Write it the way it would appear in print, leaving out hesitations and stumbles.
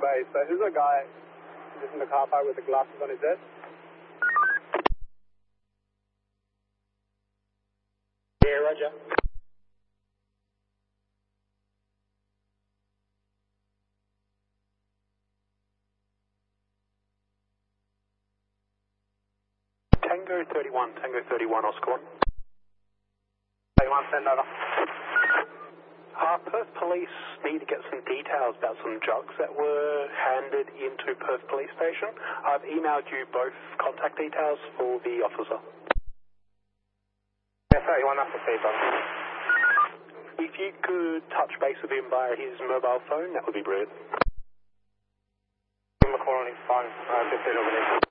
Bay. So who's the guy just in the car park with the glasses on his head? Yeah, roger. Tango 31, Oscar 1. 31, send over. Perth Police need to get some details about some drugs that were handed into Perth Police Station. I've emailed you both contact details for the officer. Yeah, 31, that's the feedback. If you could touch base with him via his mobile phone, that would be brilliant. Give him a call on his phone. Just